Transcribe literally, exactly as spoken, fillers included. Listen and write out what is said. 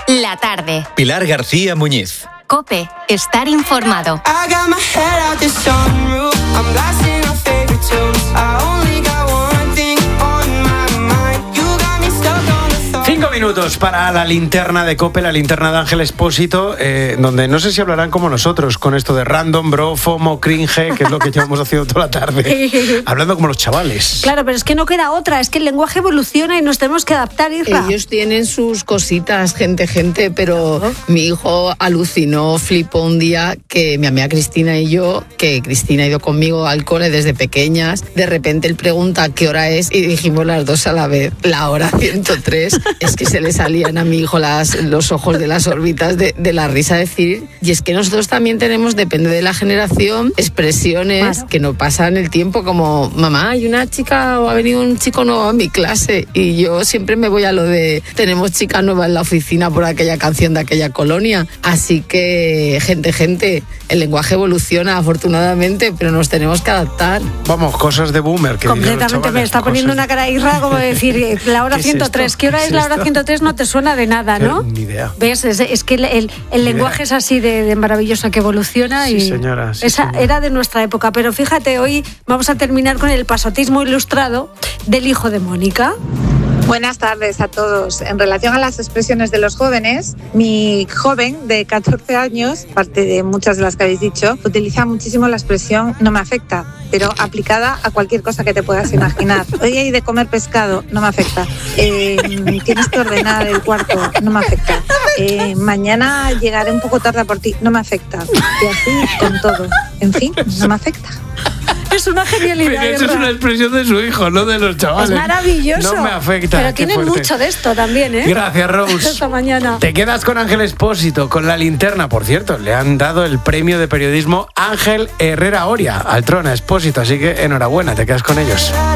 La tarde. Pilar García Muñiz. COPE. Estar informado. Cinco minutos para la linterna de COPE, la linterna de Ángel Expósito, eh, donde no sé si hablarán como nosotros, con esto de random, bro, FOMO, cringe, que es lo que llevamos haciendo toda la tarde. Hablando como los chavales. Claro, pero es que no queda otra, es que el lenguaje evoluciona y nos tenemos que adaptar, Isra. Ellos tienen sus cositas, gente, gente, pero ¿Oh? mi hijo alucinó, flipó un día que mi amiga Cristina y yo, que Cristina ha ido conmigo al cole desde pequeñas, de repente él pregunta qué hora es y dijimos las dos a la vez, la hora ciento tres. Es que se le salían a mi hijo las, los ojos de las órbitas de, de la risa decir, y es que nosotros también tenemos, depende de la generación, expresiones claro. que no pasan el tiempo, como mamá, hay una chica o ha venido un chico nuevo a mi clase, y yo siempre me voy a lo de tenemos chica nueva en la oficina por aquella canción de aquella colonia. Así que, gente, gente, el lenguaje evoluciona afortunadamente, pero nos tenemos que adaptar. Vamos, cosas de boomer. Que completamente, me está poniendo una cara Isra como decir, la hora ciento tres, ¿qué hora es, es la hora ciento tres? No te suena de nada, ¿no? Ni idea. ¿Ves? Es, es que el, el, el lenguaje es así de, de maravilloso que evoluciona y sí, señora, sí, esa señora. Era de nuestra época. Pero fíjate, hoy vamos a terminar con el pasotismo ilustrado del hijo de Mónica. Buenas tardes a todos. En relación a las expresiones de los jóvenes, mi joven de catorce años, aparte de muchas de las que habéis dicho, utiliza muchísimo la expresión no me afecta, pero aplicada a cualquier cosa que te puedas imaginar. Hoy hay de comer pescado, no me afecta. Eh, tienes que ordenar el cuarto, no me afecta. Eh, mañana llegaré un poco tarde por ti, no me afecta. Y así con todo. En fin, no me afecta. Es una genialidad. Pero eso es una expresión de su hijo, no de los chavales. Es maravilloso. No me afecta. Pero tienen mucho de esto también, ¿eh? Gracias, Rose. Hasta mañana. Te quedas con Ángel Expósito, con la linterna. Por cierto, le han dado el premio de periodismo Ángel Herrera Oria al Trona Expósito, así que enhorabuena, te quedas con ellos.